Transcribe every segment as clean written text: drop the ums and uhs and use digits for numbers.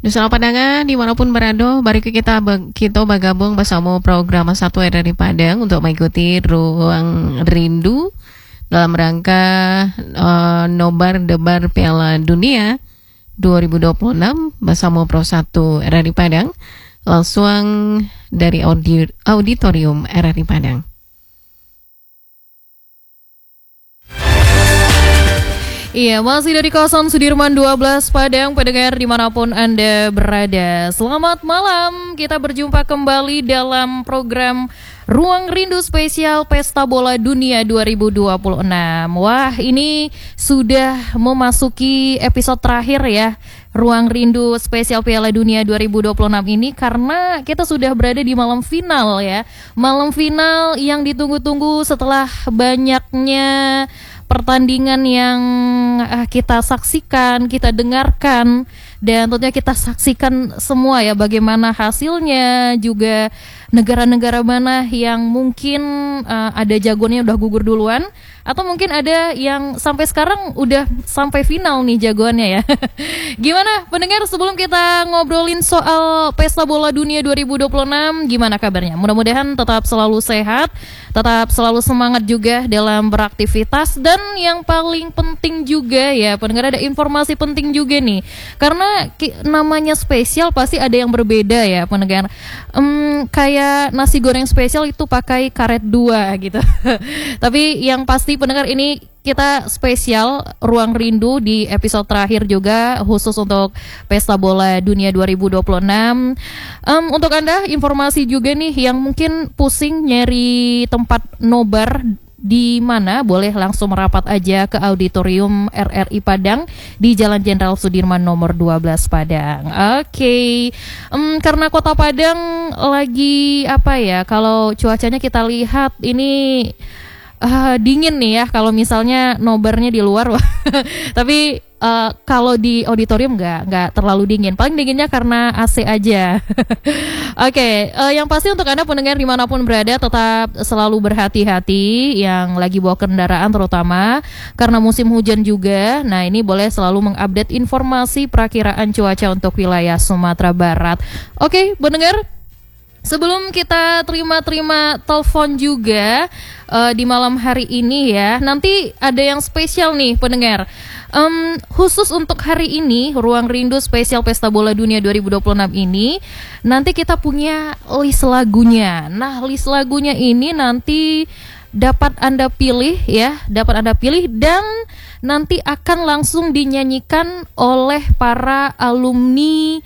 Selamat pandangan dimanapun berada, mari kita bergabung bersama program Satu dari Padang untuk mengikuti Ruang Rindu dalam rangka nobar debar Piala Dunia 2026 bersama Pro 1 RRI Padang langsung dari auditorium RRI Padang. Iya, masih dari kawasan Sudirman 12 Padang, pendengar dimanapun Anda berada. Selamat malam, kita berjumpa kembali dalam program Ruang Rindu Spesial Pesta Bola Dunia 2026. Wah, ini sudah memasuki episode terakhir ya, Ruang Rindu Spesial Piala Dunia 2026 ini, karena kita sudah berada di malam final ya. Malam final yang ditunggu-tunggu setelah banyaknya pertandingan yang kita saksikan, kita dengarkan, dan tentunya kita saksikan semua ya bagaimana hasilnya, juga negara-negara mana yang mungkin ada jagoannya udah gugur duluan, atau mungkin ada yang sampai sekarang udah sampai final nih jagoannya ya. Gimana pendengar, sebelum kita ngobrolin soal Pesta Bola Dunia 2026, gimana kabarnya? Mudah-mudahan tetap selalu sehat, tetap selalu semangat juga dalam beraktivitas, dan yang paling penting juga ya pendengar, ada informasi penting juga nih, karena namanya spesial pasti ada yang berbeda ya pendengar. Kayak nasi goreng spesial itu pakai karet 2 gitu. Tapi yang pasti pendengar, ini kita spesial Ruang Rindu di episode terakhir juga khusus untuk Pesta Bola Dunia 2026. Untuk Anda informasi juga nih yang mungkin pusing nyari tempat nobar di mana, boleh langsung merapat aja ke auditorium RRI Padang di Jalan Jenderal Sudirman nomor 12 Padang. Oke. Karena Kota Padang lagi apa ya, kalau cuacanya kita lihat ini dingin nih ya, kalau misalnya nobarnya di luar tapi kalau di auditorium nggak terlalu dingin, paling dinginnya karena AC aja. Oke, yang pasti untuk Anda pendengar dimanapun berada, tetap selalu berhati-hati yang lagi bawa kendaraan, terutama karena musim hujan juga. Nah, ini boleh selalu mengupdate informasi perakiraan cuaca untuk wilayah Sumatera Barat. Oke, pendengar, sebelum kita terima telepon juga di malam hari ini ya, nanti ada yang spesial nih pendengar. Khusus untuk hari ini, Ruang Rindu Spesial Pesta Bola Dunia 2026 ini, nanti kita punya list lagunya. Nah, list lagunya ini nanti dapat Anda pilih ya, dan nanti akan langsung dinyanyikan oleh para alumni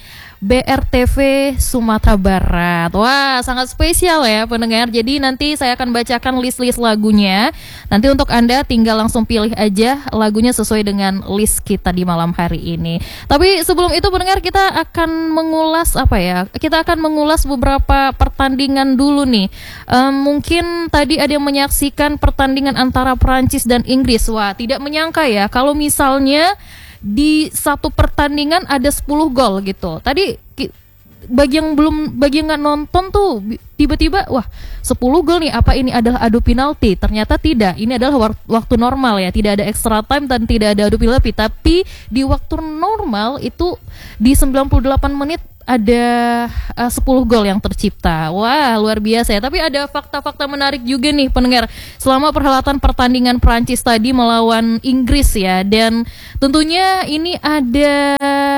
BRTV Sumatera Barat. Wah, sangat spesial ya pendengar. Jadi nanti saya akan bacakan list-list lagunya. Nanti untuk Anda tinggal langsung pilih aja lagunya sesuai dengan list kita di malam hari ini. Tapi sebelum itu pendengar, kita akan mengulas Kita akan mengulas beberapa pertandingan dulu nih. Mungkin tadi ada yang menyaksikan pertandingan antara Prancis dan Inggris. Wah, tidak menyangka ya kalau misalnya di satu pertandingan ada 10 gol gitu. Tadi bagi yang nggak nonton tuh tiba-tiba wah 10 gol nih, apa ini adalah adu penalti? Ternyata tidak, ini adalah waktu normal ya, tidak ada extra time dan tidak ada adu penalti. Tapi di waktu normal itu di 98 menit ada 10 gol yang tercipta. Wah, luar biasa ya. Tapi ada fakta-fakta menarik juga nih pendengar selama perhelatan pertandingan Prancis tadi melawan Inggris ya. Dan tentunya ini ada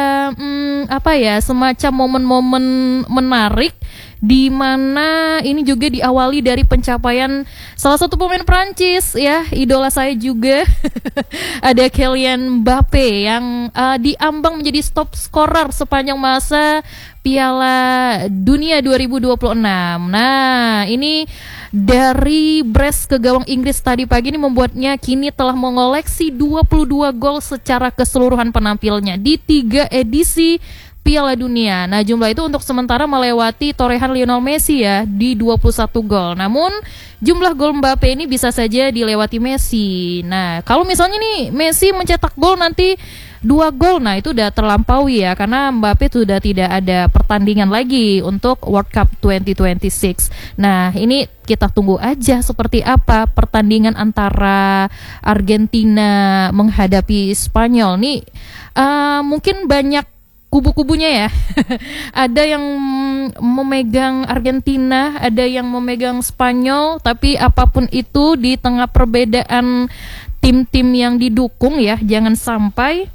semacam momen-momen menarik di mana ini juga diawali dari pencapaian salah satu pemain Prancis ya, idola saya juga. Ada Kylian Mbappe yang diambang menjadi top scorer sepanjang masa Piala Dunia 2026. Nah, ini dari brace ke gawang Inggris tadi pagi ini membuatnya kini telah mengoleksi 22 gol secara keseluruhan penampilnya di 3 edisi Piala Dunia. Nah, jumlah itu untuk sementara melewati torehan Lionel Messi ya di 21 gol. Namun jumlah gol Mbappe ini bisa saja dilewati Messi. Nah, kalau misalnya nih Messi mencetak gol nanti 2 gol, nah itu udah terlampaui ya, karena Mbappe sudah tidak ada pertandingan lagi untuk World Cup 2026. Nah, ini kita tunggu aja seperti apa pertandingan antara Argentina menghadapi Spanyol nih. Mungkin banyak kubu-kubunya ya. Ada yang memegang Argentina, ada yang memegang Spanyol, tapi apapun itu di tengah perbedaan tim-tim yang didukung ya, jangan sampai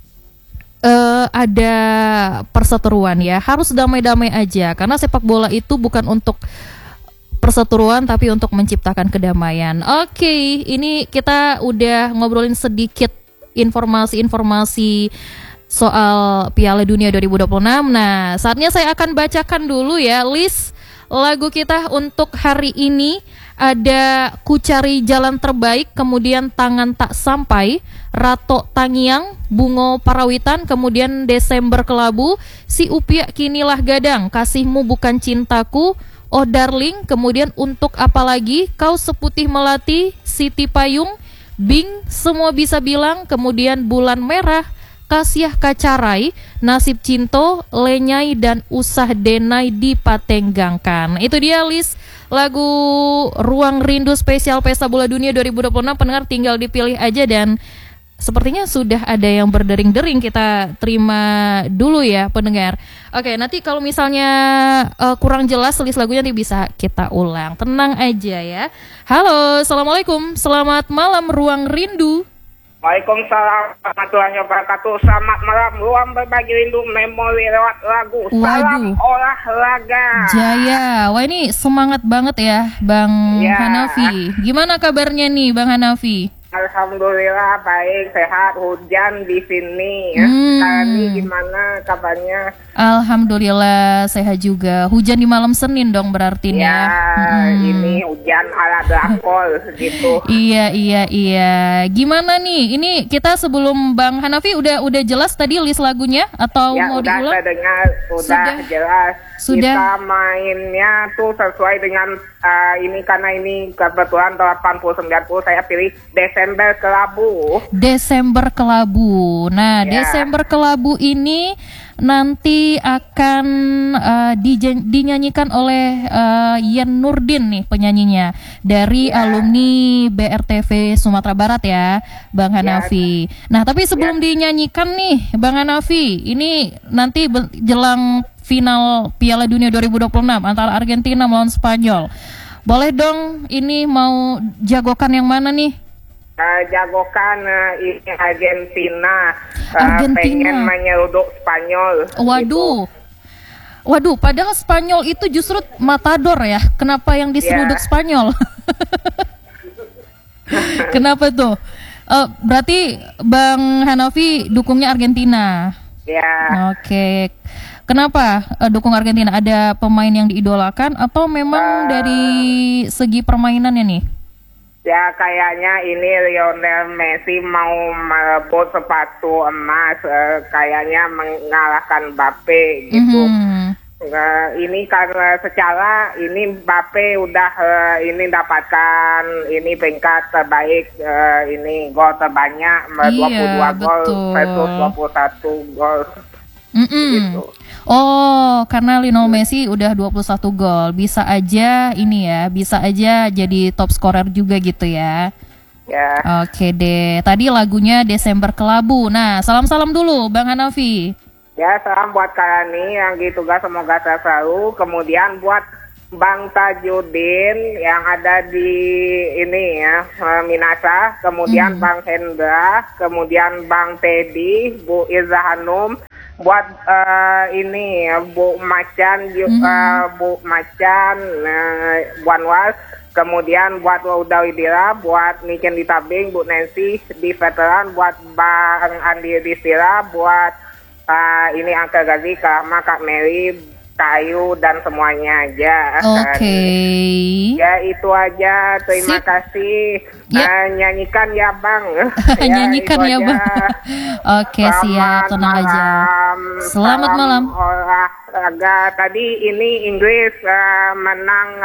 ada perseteruan ya. Harus damai-damai aja, karena sepak bola itu bukan untuk perseteruan tapi untuk menciptakan kedamaian. Oke, ini kita udah ngobrolin sedikit informasi-informasi soal Piala Dunia 2026. Nah, saatnya saya akan bacakan dulu ya list lagu kita untuk hari ini. Ada Ku Cari Jalan Terbaik, kemudian Tangan Tak Sampai, Rato Tangiang, Bungo Parawitan, kemudian Desember Kelabu, Si Upia Kinilah Gadang, Kasihmu Bukan Cintaku, Oh Darling, kemudian Untuk Apa Lagi, Kau Seputih Melati, Siti Payung, Bing, Semua Bisa Bilang, kemudian Bulan Merah, Kasiah Kacarai, Nasib Cinto, Lenyai, dan Usah Denai Dipatenggangkan. Itu dia list lagu Ruang Rindu spesial Pesta Bola Dunia 2026. Pendengar tinggal dipilih aja, dan sepertinya sudah ada yang berdering-dering. Kita terima dulu ya pendengar. Oke, nanti kalau misalnya kurang jelas list lagunya nanti bisa kita ulang. Tenang aja ya. Halo, Assalamualaikum. Selamat malam Ruang Rindu. Waalaikumsalam warahmatullahi wabarakatuh. Selamat malam, ruang berbagi rindu memori lewat lagu. Salam olahraga Jaya. Wah, ini semangat banget ya Bang Hanafi. Gimana kabarnya nih Bang Hanafi? Alhamdulillah baik, sehat. Hujan di sini ya. Kalian gimana kabarnya? Alhamdulillah sehat juga. Hujan di malam Senin dong berarti ya. Ini hujan ala drakor gitu. Iya. Gimana nih? Ini kita sebelum Bang Hanafi udah jelas tadi list lagunya atau ya, mau udah diulang? Terdengar, sudah jelas. Sudah. Kita mainnya tuh sesuai dengan ini, karena ini kebetulan 80-90 saya pilih Desember Kelabu. Desember Kelabu. Nah, Desember Kelabu ini nanti akan dinyanyikan oleh Yen Nurdin nih penyanyinya dari alumni BRTV Sumatera Barat ya, Bang Hanafi. Nah, tapi sebelum dinyanyikan nih, Bang Hanafi, ini nanti jelang final Piala Dunia 2026 antara Argentina melawan Spanyol. Boleh dong, ini mau jagokan yang mana nih? Jagokan ini Argentina. Pengen menyeruduk Spanyol. Waduh, padahal Spanyol itu justru matador ya. Kenapa yang diseruduk Spanyol? Kenapa tuh? Berarti Bang Hanafi dukungnya Argentina. Ya. Oke. Kenapa dukung Argentina? Ada pemain yang diidolakan atau memang dari segi permainannya nih? Ya, kayaknya ini Lionel Messi mau merebut sepatu emas, kayaknya mengalahkan Mbappe gitu. Ini karena secara ini Mbappe udah ini dapatkan ini peringkat terbaik, ini gol terbanyak, 22 gol versus 21 gol. Gitu. Oh, karena Lionel Messi udah 21 gol, bisa aja ini ya, bisa aja jadi top scorer juga gitu ya. Ya. Oke deh, tadi lagunya Desember Kelabu. Nah, salam-salam dulu Bang Hanafi. Ya, salam buat kalian nih yang ditugas, semoga sehat selalu. Kemudian buat Bang Tajudin yang ada di ini ya, Minasa. Kemudian Bang Hendra, kemudian Bang Teddy, Bu Iza Hanum. Buat ini Bu Macan, Bu Macan, Wanwas, kemudian buat Wauda Widira, buat Niken di Tabing, Bu Nancy di Veteran, buat Bang Andi Distira, buat ini Angka Gazi, Kak Mary, Kayu, dan semuanya aja. Oke. Ya, itu aja. Terima kasih. Nyanyikan ya Bang. Nyanyikan ya Bang. Oke, siap. Tenang aja. Selamat malam. Olahraga tadi ini Inggris menang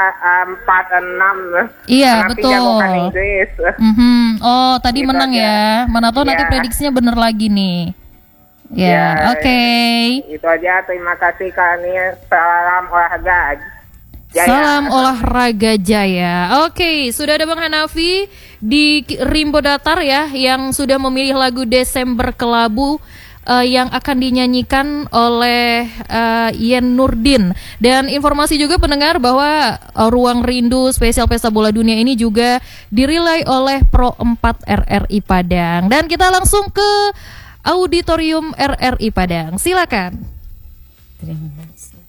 4-6. Iya, betul. Inggris. Oh, tadi menang ya. Mana tahu nanti prediksinya bener lagi nih. Ya, oke. Itu aja, terima kasih Kak. Salam olahraga Jaya. Salam olahraga Jaya. Oke, sudah ada Bang Hanafi di Rimbo Datar ya, yang sudah memilih lagu Desember Kelabu yang akan dinyanyikan oleh Yen Nurdin. Dan informasi juga pendengar bahwa Ruang Rindu spesial Pesta Bola Dunia ini juga dirilai oleh Pro 4 RRI Padang. Dan kita langsung ke Auditorium RRI Padang. Silakan. Terima kasih.